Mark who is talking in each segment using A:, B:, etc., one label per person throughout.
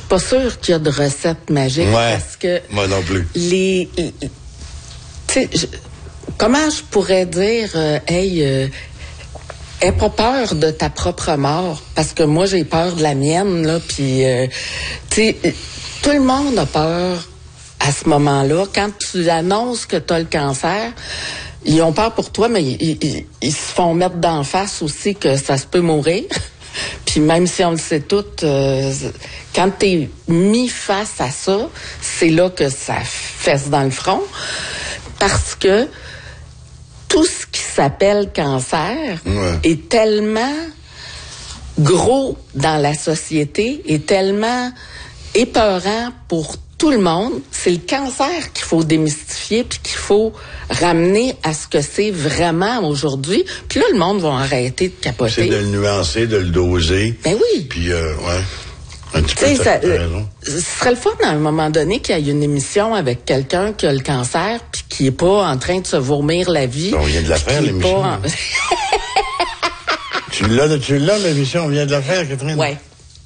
A: pas sûre qu'il y a de recettes magiques parce que
B: moi non plus.
A: Comment je pourrais dire aie pas peur de ta propre mort, parce que moi j'ai peur de la mienne là, puis tout le monde a peur à ce moment-là quand tu annonces que tu as le cancer. Ils ont peur pour toi, mais ils se font mettre d'en face aussi que ça se peut mourir. Puis même si on le sait tout, quand t'es mis face à ça, c'est là que ça fesse dans le front, parce que tout ce qui s'appelle cancer est tellement gros dans la société, est tellement épeurant pour tout le monde. C'est le cancer qu'il faut démystifier puis qu'il faut ramener à ce que c'est vraiment aujourd'hui. Puis là, le monde va arrêter de capoter.
B: C'est de le nuancer, de le doser.
A: Ben oui.
B: Puis, un petit peu, t'as raison.
A: Ce serait le fun, à un moment donné, qu'il y ait une émission avec quelqu'un qui a le cancer puis qui est pas en train de se vomir la vie.
B: On vient de la faire, l'émission. Tu l'as, l'émission, on vient de la faire, Catherine?
A: Oui.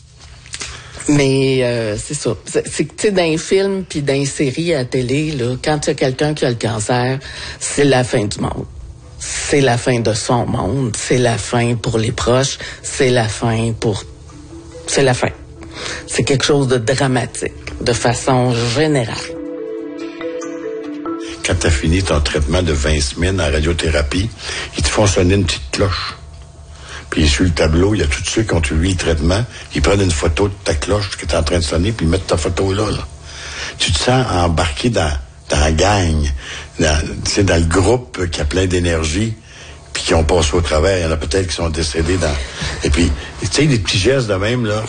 A: Mais c'est ça. C'est que, tu sais, dans les films puis dans les séries à la télé, là, quand il y a quelqu'un qui a le cancer, c'est la fin du monde. C'est la fin de son monde. C'est la fin pour les proches. C'est la fin. C'est quelque chose de dramatique, de façon générale.
B: Quand tu as fini ton traitement de 20 semaines en radiothérapie, ils te font sonner une petite cloche. Puis sur le tableau, il y a tous ceux qui ont eu le traitement. Ils prennent une photo de ta cloche qui est en train de sonner, puis ils mettent ta photo là. Tu te sens embarqué dans la gang, dans le groupe qui a plein d'énergie, puis qui ont passé au travers. Il y en a peut-être qui sont décédés dans... Et puis, tu sais, des petits gestes de même, là,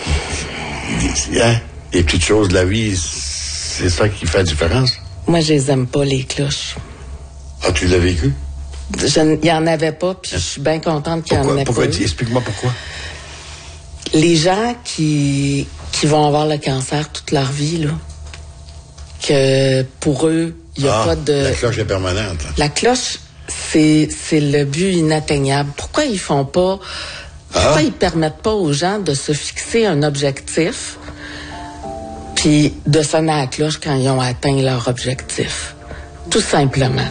B: les petites choses de la vie, c'est ça qui fait la différence.
A: Moi, je les aime pas, les cloches.
B: Ah, tu l'as vécu?
A: Il y en avait pas, puis je suis bien contente qu'il y en ait pas.
B: Explique-moi pourquoi.
A: Les gens qui vont avoir le cancer toute leur vie, là, que pour eux, il n'y a pas de...
B: La cloche est permanente.
A: La cloche, c'est le but inatteignable. Pourquoi ils font pas... Pourquoi ils permettent pas aux gens de se fixer un objectif puis de sonner à la cloche quand ils ont atteint leur objectif? Tout simplement.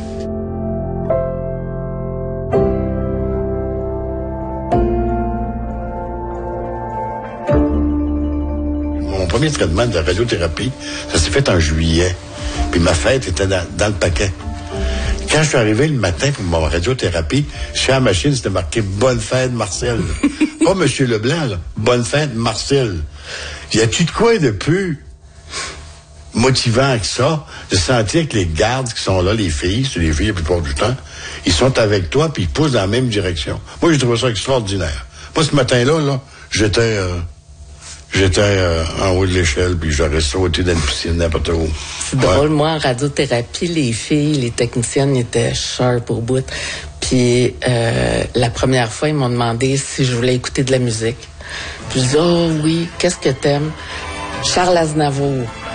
B: Mon premier traitement de radiothérapie, ça s'est fait en juillet. Puis ma fête était dans le paquet. Quand je suis arrivé le matin pour ma radiothérapie, sur la machine, c'était marqué « Bonne fête, Marcel ». Pas M. Leblanc, là. « Bonne fête, Marcel ». Y a-tu de quoi de plus motivant que ça, de sentir que les gardes qui sont là, les filles, c'est les filles la plupart du temps, ils sont avec toi puis ils poussent dans la même direction. Moi, j'ai trouvé ça extraordinaire. Moi, ce matin-là, là, j'étais en haut de l'échelle, puis j'aurais sauté dans une piscine, n'importe où.
A: C'est drôle, moi, en radiothérapie, les filles, les techniciennes étaient sharp au bout. Puis la première fois, ils m'ont demandé si je voulais écouter de la musique. Puis je dis, oh oui, qu'est-ce que t'aimes? Charles Aznavour.